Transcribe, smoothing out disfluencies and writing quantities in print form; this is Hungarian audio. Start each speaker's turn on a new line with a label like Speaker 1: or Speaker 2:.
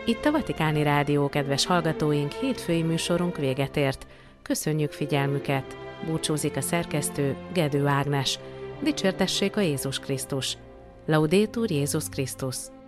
Speaker 1: Itt a Vatikáni Rádió, kedves hallgatóink, hétfői műsorunk véget ért. Köszönjük figyelmüket! Búcsúzik a szerkesztő, Gedő Ágnes. Dicsértessék a Jézus Krisztus! Laudetur Jézus Krisztus!